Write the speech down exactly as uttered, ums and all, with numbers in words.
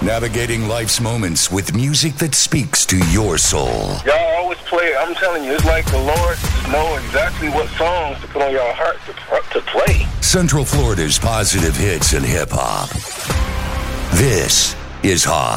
Navigating life's moments with music that speaks to your soul. Y'all always play it. I'm telling you, it's like the Lord know exactly what songs to put on y'all heart to, to play. Central Florida's positive hits and hip-hop. This is Hot.